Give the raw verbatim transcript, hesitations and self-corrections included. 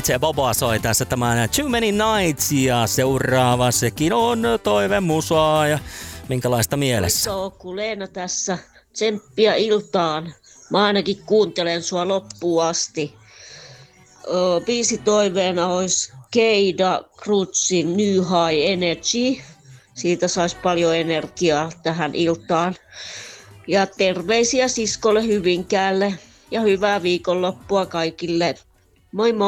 D J Bobo soi tässä tämän Too Many Nights ja seuraava sekin on toivemusaa ja minkälaista mielessä? Soku Leena tässä. Tsemppiä iltaan. Mä ainakin kuuntelen sua loppuun asti. Ö, biisi toiveena olisi Keida Krutsin New High Energy. Siitä saisi paljon energiaa tähän iltaan. Ja terveisiä siskolle Hyvinkäälle ja hyvää viikonloppua kaikille. Moi moi!